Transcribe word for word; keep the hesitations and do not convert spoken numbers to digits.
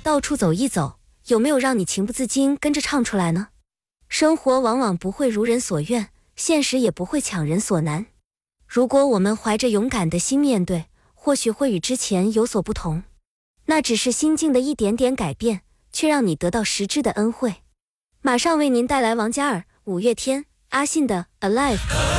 到处走一走，有没有让你情不自禁跟着唱出来呢？生活往往不会如人所愿，现实也不会强人所难。如果我们怀着勇敢的心面对，或许会与之前有所不同。那只是心境的一点点改变，却让你得到实质的恩惠。马上为您带来王嘉尔、五月天、阿信的《Alive》。